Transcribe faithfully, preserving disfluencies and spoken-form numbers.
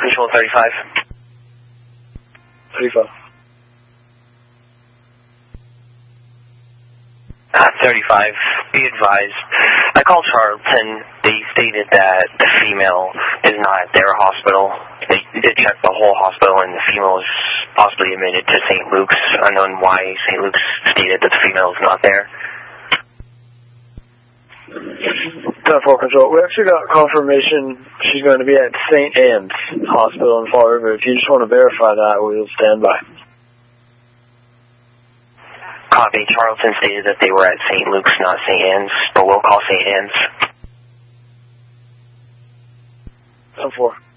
Control thirty-five. thirty-five. Uh, thirty-five, be advised. I called Charlton. They stated that the female is not at their hospital. They did check the whole hospital, and the female is possibly admitted to Saint Luke's. Unknown why Saint Luke's stated that the female is not there. ten four Control. We actually got confirmation she's going to be at Saint Anne's Hospital in Fall River. If you just want to verify that, we'll stand by. Copy. Charlton stated that they were at Saint Luke's, not Saint Anne's, but we'll call Saint Anne's. ten four.